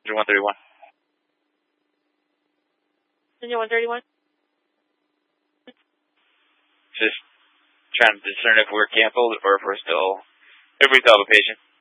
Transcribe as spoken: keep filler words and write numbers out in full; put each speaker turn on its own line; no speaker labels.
one thirty-one.
one thirty-one.
Just trying to discern if we're canceled or if we're still, if we still have a patient.